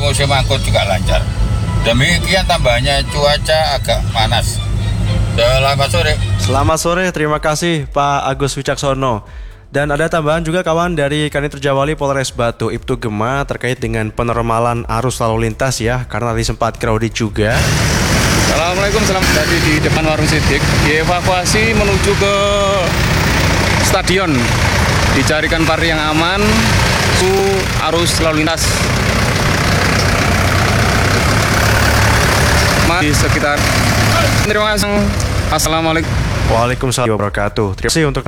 musim angkut juga lancar. Demikian tambahnya cuaca agak panas. Selamat sore. Selamat sore, terima kasih Pak Agus Wicaksono. Dan ada tambahan juga kawan dari Kanit Rejawali Polres Batu, Ibtu Gema, terkait dengan penormalan arus lalu lintas ya, karena tadi sempat crowded juga. Assalamualaikum, selamat tadi di depan Warung Sidik dievakuasi menuju ke stadion, dicarikan parkir yang aman su arus lalu lintas di sekitar. Terima kasih. Assalamualaikum. Waalaikumsalam warahmatullahi wabarakatuh. Terima kasih untuk